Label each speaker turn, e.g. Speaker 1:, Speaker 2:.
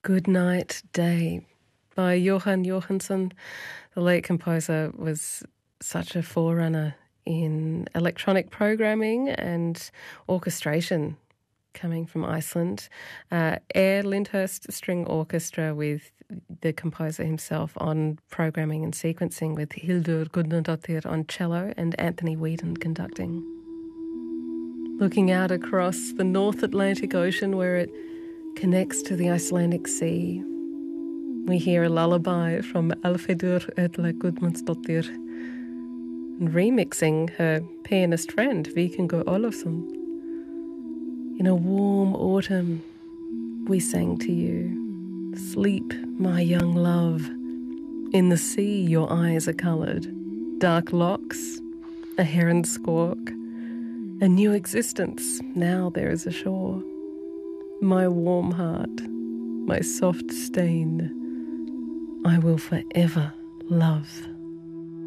Speaker 1: Good Night Day by Johan Johansson. The late composer was such a forerunner in electronic programming and orchestration coming from Iceland. Air Lyndhurst String Orchestra with the composer himself on programming and sequencing, with Hildur Gudnadottir on cello and Anthony Whedon conducting. Looking out across the North Atlantic Ocean where it connects to the Icelandic Sea, we hear a lullaby from Alfredur Erla Gudmundsdottir, and remixing her pianist friend Víkingur Ólafsson. In a warm autumn, we sang to you, sleep, my young love. In the sea, your eyes are coloured. Dark locks, a heron squawk, a new existence, now there is a shore. My warm heart, my soft stain, I will forever love.